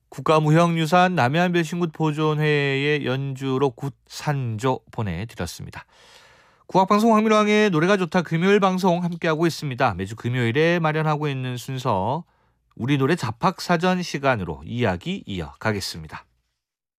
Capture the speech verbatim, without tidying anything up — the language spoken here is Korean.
국가무형유산 남해안별신굿 보존회의 연주로 굿산조 보내드렸습니다. 국악방송 황민왕의 노래가 좋다 금요일 방송 함께하고 있습니다. 매주 금요일에 마련하고 있는 순서 우리 노래 잡학사전 시간으로 이야기 이어가겠습니다.